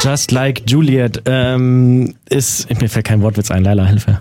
Just Like Juliet mir fällt kein Wortwitz ein, Leila, Hilfe.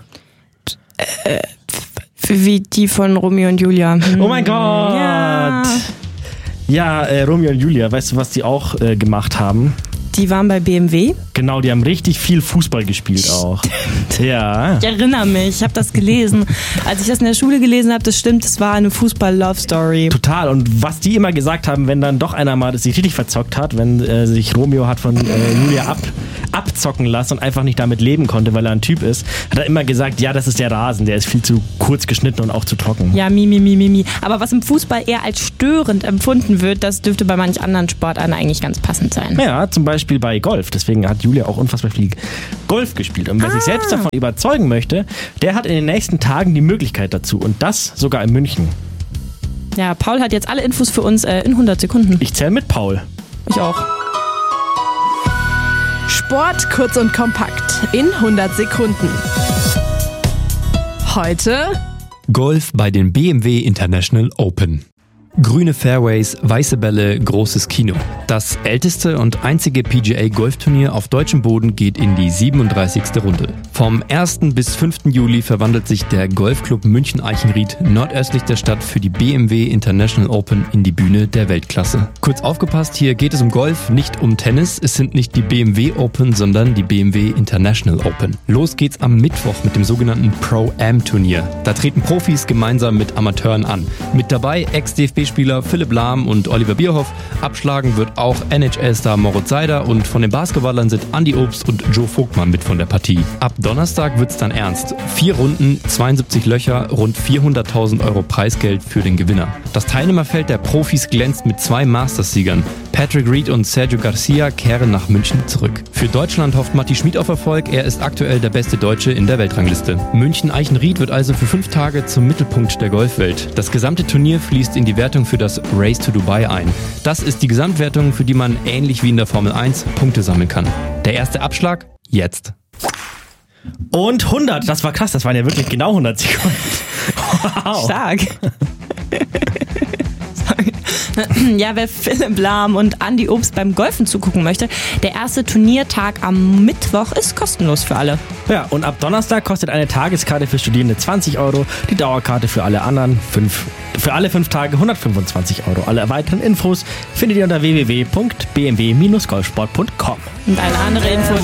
Wie die von Romeo und Julia. Oh mein Gott! Ja, Romeo und Julia, weißt du, was die auch gemacht haben? Die waren bei BMW. Genau, die haben richtig viel Fußball gespielt auch. Ja. Ich erinnere mich, ich habe das gelesen. Als ich das in der Schule gelesen habe, das stimmt, es war eine Fußball-Love-Story. Total. Und was die immer gesagt haben, wenn dann doch einer mal das sich richtig verzockt hat, wenn sich Romeo hat von Julia abzocken lassen und einfach nicht damit leben konnte, weil er ein Typ ist, hat er immer gesagt, ja, das ist der Rasen, der ist viel zu kurz geschnitten und auch zu trocken. Ja, mi. Aber was im Fußball eher als störend empfunden wird, das dürfte bei manch anderen Sportarten eigentlich ganz passend sein. Ja, zum Beispiel bei Golf. Deswegen hat Julia auch unfassbar viel Golf gespielt. Und wer sich selbst davon überzeugen möchte, der hat in den nächsten Tagen die Möglichkeit dazu. Und das sogar in München. Ja, Paul hat jetzt alle Infos für uns in 100 Sekunden. Ich zähle mit, Paul. Ich auch. Sport kurz und kompakt in 100 Sekunden. Heute Golf bei den BMW International Open. Grüne Fairways, weiße Bälle, großes Kino. Das älteste und einzige PGA-Golfturnier auf deutschem Boden geht in die 37. Runde. Vom 1. bis 5. Juli verwandelt sich der Golfclub München-Eichenried nordöstlich der Stadt für die BMW International Open in die Bühne der Weltklasse. Kurz aufgepasst, hier geht es um Golf, nicht um Tennis. Es sind nicht die BMW Open, sondern die BMW International Open. Los geht's am Mittwoch mit dem sogenannten Pro-Am-Turnier. Da treten Profis gemeinsam mit Amateuren an. Mit dabei Ex-DFB-Spieler Philipp Lahm und Oliver Bierhoff. Abschlagen wird auch NHL-Star Moritz Seider und von den Basketballern sind Andi Obst und Joe Vogtmann mit von der Partie. Ab Donnerstag wird's dann ernst. 4 Runden, 72 Löcher, rund 400.000 € Preisgeld für den Gewinner. Das Teilnehmerfeld der Profis glänzt mit 2 Masters-Siegern. Patrick Reed und Sergio Garcia kehren nach München zurück. Für Deutschland hofft Matti Schmid auf Erfolg. Er ist aktuell der beste Deutsche in der Weltrangliste. München-Eichenried wird also für 5 Tage zum Mittelpunkt der Golfwelt. Das gesamte Turnier fließt in die Wertung für das Race to Dubai ein. Das ist die Gesamtwertung, für die man ähnlich wie in der Formel 1 Punkte sammeln kann. Der erste Abschlag jetzt. Und 100, das war krass, das waren ja wirklich genau 100 Sekunden. Wow. Stark. Ja, wer Philipp Lahm und Andi Obst beim Golfen zugucken möchte, der erste Turniertag am Mittwoch ist kostenlos für alle. Ja, und ab Donnerstag kostet eine Tageskarte für Studierende 20 €, die Dauerkarte für alle anderen für alle 5 Tage 125 €. Alle weiteren Infos findet ihr unter www.bmw-golfsport.com. Und alle andere Infos